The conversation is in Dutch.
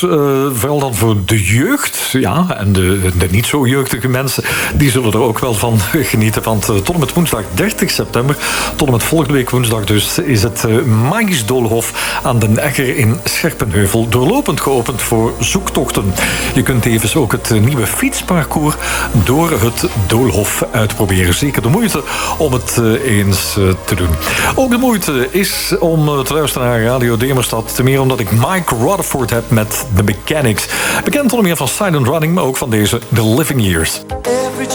vooral dan voor de jeugd. Ja, en de niet zo jeugdige mensen, die zullen er ook wel van genieten. Want tot en met woensdag 30 september, tot en met volgende week woensdag dus, is het Magisch Doolhof aan den Egger in Scherpenheuvel doorlopend geopend voor zoektochten. Je kunt tevens ook het nieuwe fietsparcours door het Doolhof uitproberen. Zeker de moeite om het eens te doen. Ook de moeite is om te luisteren naar Radio Demerstad. Ten meer omdat ik Mike Rutherford heb met The Mechanics. Bekend onder meer van Silent Running, maar ook van deze The Living Years.